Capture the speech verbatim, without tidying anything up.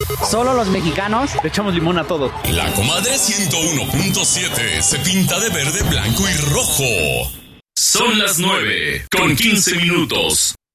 Solo los mexicanos le echamos limón a todo. La Comadre ciento uno punto siete se pinta de verde, blanco y rojo. Son las nueve con quince minutos.